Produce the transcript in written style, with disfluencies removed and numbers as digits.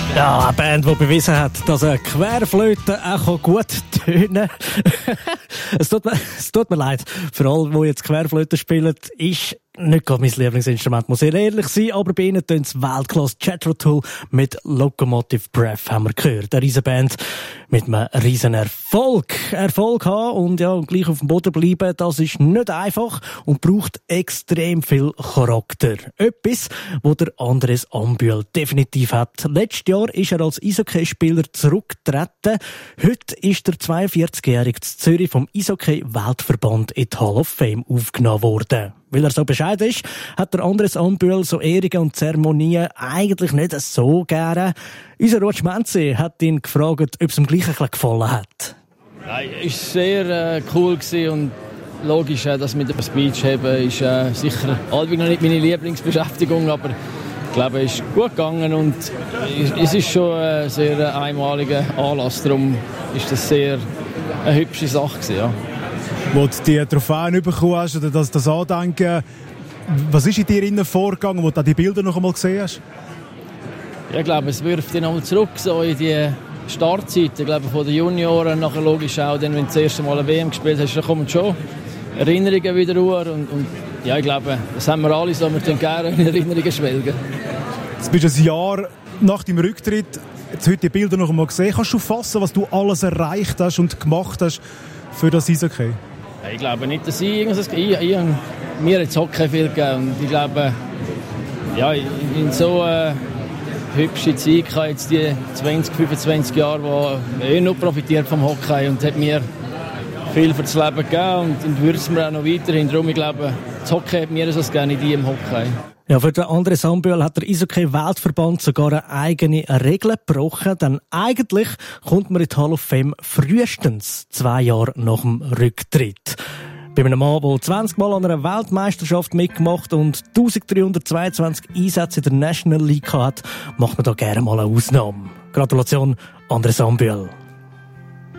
Ja, eine Band, die bewiesen hat, dass eine Querflöte auch gut tönen kann. Es tut mir leid, für alle, die jetzt Querflöte spielen, ist nicht gerade mein Lieblingsinstrument, muss ich ehrlich sein, aber bei ihnen tun es Weltklasse. Jethro Tull mit Locomotive Breath haben wir gehört. Eine riesen Band mit einem riesen Erfolg. Erfolg haben und ja, gleich auf dem Boden bleiben, das ist nicht einfach und braucht extrem viel Charakter. Etwas, wo der Andres Ambühl definitiv hat. Letztes Jahr ist er als Eishockeyspieler zurückgetreten. Heute ist der 42-Jährige in Zürich vom Eishockey-Weltverband in die Hall of Fame aufgenommen worden. Weil er so bescheiden ist, hat der Andres Ambühl so Ehrungen und Zeremonien eigentlich nicht so gerne. Unser Roger Menzi hat ihn gefragt, ob es ihm gleich ein bisschen gefallen hat. Ja, es war sehr cool und logisch, dass mit dem Speech haben ist sicher allweil noch nicht meine Lieblingsbeschäftigung, aber ich glaube, es ist gut gegangen und es ist schon ein sehr einmaliger Anlass. Darum ist das sehr eine hübsche Sache gewesen, ja. Wo du die Trophäen bekommen hast oder das Andenken, was ist in dir innen vorgegangen, wo du die Bilder noch einmal gesehen hast? Ja, ich glaube, es wirft dich nochmal zurück so in die Startzeit. Ich glaube, von den Junioren, nachher logisch auch, dann, wenn du das erste Mal eine WM gespielt hast, dann kommen schon Erinnerungen wieder rüber. Und ja, ich glaube, das haben wir alle so, wir können gerne in Erinnerungen schwelgen. Jetzt bist du ein Jahr nach deinem Rücktritt, jetzt heute die Bilder noch einmal gesehen. Kannst du fassen, was du alles erreicht hast und gemacht hast für das Eishockey? Ich glaube nicht, dass mir hat das Hockey viel gegeben. Und ich glaube, ja, in so eine hübsche Zeit kann jetzt die 20, 25 Jahre, wo nur profitiert vom Hockey und hat mir viel für das Leben gegeben und würde es mir auch noch weiterhin. Darum, ich glaube, das Hockey hat mir so gerne die im Hockey. Ja, für den Andres Ambühl hat der Eishockey-Weltverband sogar eine eigene Regel gebrochen, denn eigentlich kommt man in die Hall of Fame frühestens 2 Jahre nach dem Rücktritt. Bei einem Mann, der 20 Mal an einer Weltmeisterschaft mitgemacht und 1322 Einsätze in der National League hat, macht man da gerne mal eine Ausnahme. Gratulation, Andres Ambühl.